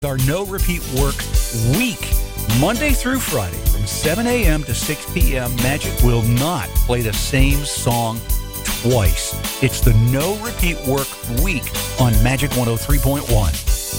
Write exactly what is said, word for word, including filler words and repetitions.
Our no repeat work week, Monday through Friday from seven a.m. to six p.m. Magic will not play the same song twice. It's the no repeat work week on Magic one oh three point one.